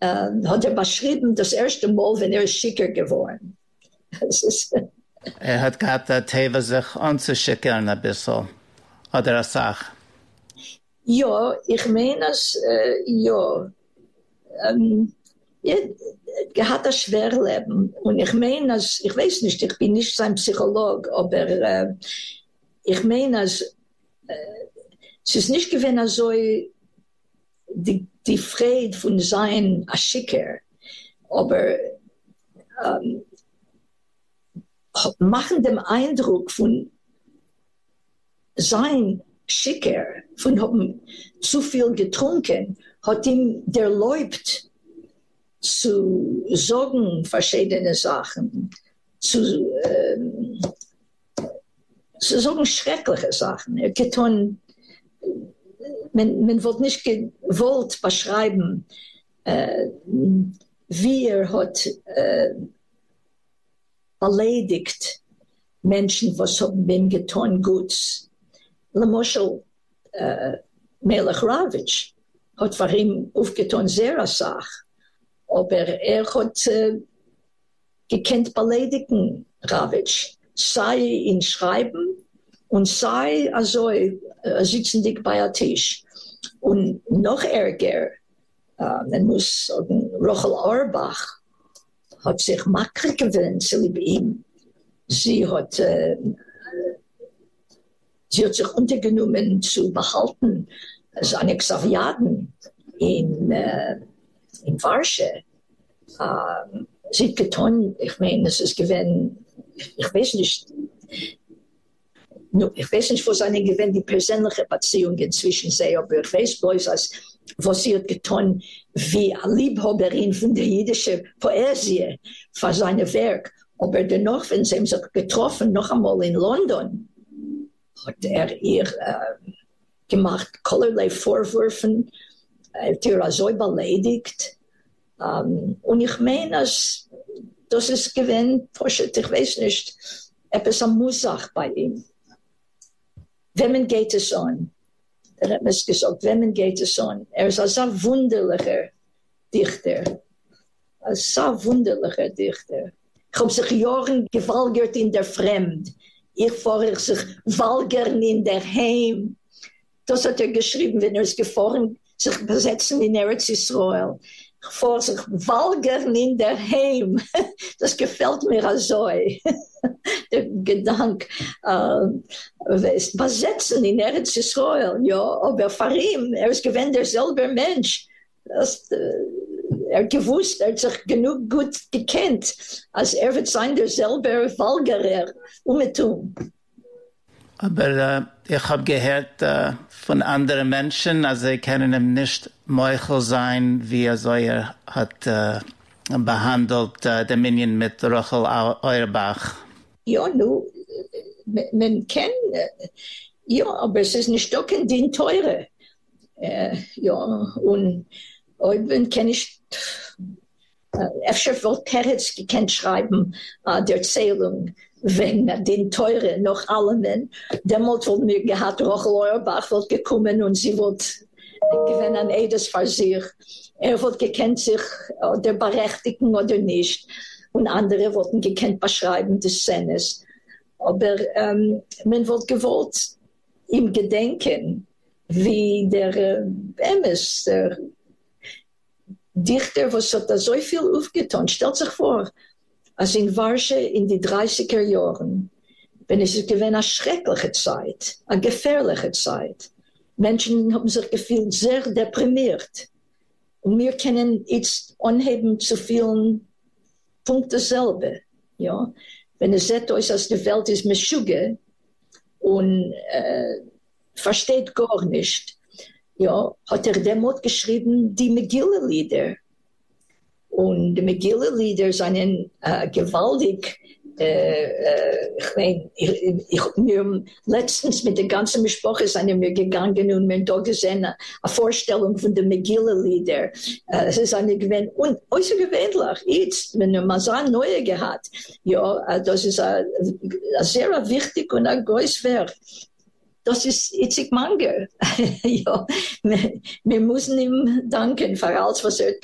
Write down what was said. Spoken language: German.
hat beschrieben, das erste Mal, wenn schicker geworden. Hat gehabt, der Teva sich anzuschickern ein bisschen. Oder eine Sache. Ja, ich meine es, ja. Hat ein Schwerleben. Und ich meine es, ich weiß nicht, ich bin nicht sein Psycholog, aber ich meine es ist nicht gewesen so die Freude von sein Schicker, aber machen den Eindruck von sein Schicker, von haben zu viel getrunken, hat ihm erlaubt zu sagen verschiedene Sachen, zu sagen schreckliche Sachen. Er getan, man wird nicht gewollt beschreiben, wie hat beleidigt Menschen, was haben ihm getan Gutes. Lemoschel Melech Ravitch hat für ihn aufgetan sehr eine Sache, aber hat gekannt beleidigen Ravitch, sei in Schreiben und sei also sitzen dich bei einem Tisch. Und noch ärger, man muss sagen, Rochel Auerbach hat sich makrig gewöhnt zu ihm. Sie hat sich untergenommen zu behalten, seine Xaviaden in Warschau. Sie hat getan, ich meine, es ist gewesen, ich weiß nicht, was eine gewesen, die persönliche Beziehung zwischen sie, aber ich weiß bloß, was sie hat getan, wie eine Liebhaberin von der jüdischen Poesie für sein Werk. Aber dennoch, wenn sie sich getroffen, noch einmal in London, hat ihr gemacht, allerlei Vorwürfen, hat ihr so beleidigt. Und ich meine, das ist gewesen, ich weiß nicht, etwas am Musach bei ihm. Wem geht es an? Er hat mir gesagt, wem geht es an? Er ist ein sehr wunderlicher Dichter. Ein sehr wunderlicher Dichter. Ich habe sich Jahren gewalgert in der Fremd. Ich fahre sich walgern in der Heim. Das hat er geschrieben, wenn er es gefahren, sich besetzen in Eretz Israel. Ich fahre sich walgern in der Heim. Das gefällt mir so. Der Gedanke, besetzen in Eretz Israel, ja, aber für ihn, er ist gewesen derselbe Mensch. Er gewusst, er hat sich genug gut gekannt, als wird sein derselbe Walgerer umgetan. Aber ich habe gehört von anderen Menschen, also sie können ihm nicht Meuchel sein, wie er hat behandelt, der Minion mit Rochel Auerbach. Ja, nu, man kennt, ja, aber es ist nicht doch in den Teure. Ja, und heute kenne ich, öfter wird Peretz gekannt schreiben, der Erzählung, wenn den Teure noch allen, damals wird mir gehabt, Rochel Auerbach wird gekommen und sie wird gewinnen an Edes für sich. Er wird gekannt sich, der Berechtigten oder nicht. Und andere wurden gekannt beschreiben des Szenes. Aber man wird gewollt ihm gedenken, wie der Emes, der Dichter, was hat da so viel aufgetan. Stellt sich vor, als in Warschau in die 30er Jahren, wenn es gewesen eine schreckliche Zeit, eine gefährliche Zeit. Menschen haben sich gefühlt sehr deprimiert. Und wir können jetzt anheben zu vielen Punkten selber. Ja? Wenn es seht euch, dass die Welt ist Meschuge und versteht gar nicht, ja, hat demut geschrieben, die Megillah-Lieder. Und die Megillah-Lieder sind gewaltig, mir letztens mit der ganzen Sprache sind wir gegangen und wir haben da gesehen, eine Vorstellung von den Megillah-Lieder. Es ist eine gewinn und äußergewöhnlich. Jetzt, wenn man so eine neue gehabt, ja, das ist ein sehr wichtig und ein großes Werk. Das ist Itzik Manger. Ja, wir müssen ihm danken für alles, was